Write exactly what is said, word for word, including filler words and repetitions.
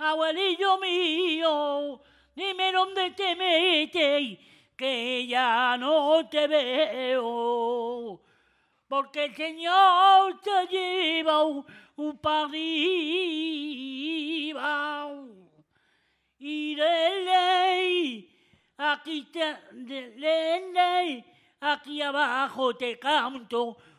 abuelillo mío, dime dónde te metes, que ya no te veo. Porque el Señor te lleva un, un para arriba. Y de ley, aquí te, de ley, aquí abajo te canto